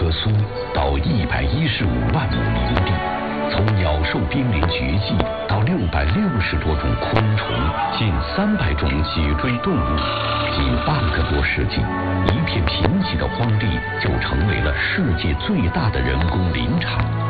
棵松到115万亩林地，从鸟兽濒临绝迹到660多种昆虫，近300种脊椎动物，仅半个多世纪，一片贫瘠的荒地就成为了世界最大的人工林场。